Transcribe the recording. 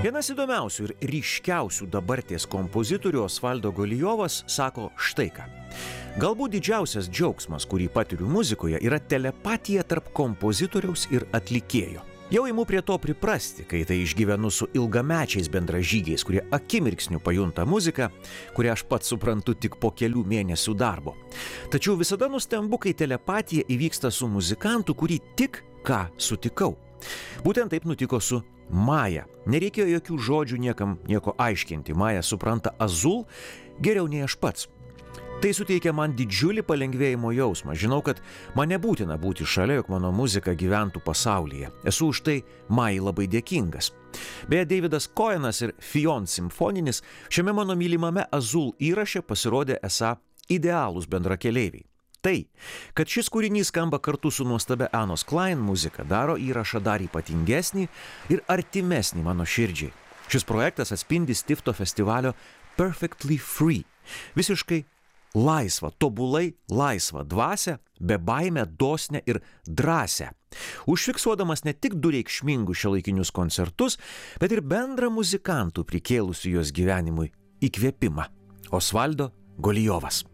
Vienas įdomiausių ir ryškiausių dabarties kompozitorių Osvaldo Golijovas sako štai ką. Galbūt didžiausias džiaugsmas, kurį patiriu muzikoje, yra telepatija tarp kompozitoriaus ir atlikėjo. Jau imu prie to priprasti, kai tai išgyvenu su ilgamečiais bendražygiais, kurie akimirksniu pajunta muziką, kurią aš pats suprantu tik po kelių mėnesių darbo. Tačiau visada nustembu, kai telepatija įvyksta su muzikantu, kurį tik ką sutikau. Būtent taip nutiko su Maja. Nereikėjo jokių žodžių niekam nieko aiškinti. Maja supranta azul geriau nei aš pats. Tai suteikia man didžiulį palengvėjimo jausmą. Žinau, kad man nebūtina būti šalia, jog mano muzika gyventų pasaulyje. Esu už tai Majai labai dėkingas. Beje, Davidas Cohenas ir Fionn simfoninis šiame mano mylimame azul įraše pasirodė esą idealūs bendrakeleiviai. Tai, kad šis kūrinys skamba kartu su nuostabia Anos Klein muzika, daro įrašą dar ypatingesnį ir artimesnį mano širdžiai. Šis projektas atspindi Stifto festivalio Perfectly Free. Visiškai laisvą, tobulai laisvą dvasią, bebaimę, dosnią ir drąsią. Užfiksuodamas ne tik du reikšmingus šiuolaikinius koncertus, bet ir bendrą muzikantų prikėlusių jos gyvenimui įkvėpimą. Osvaldo Golijovas.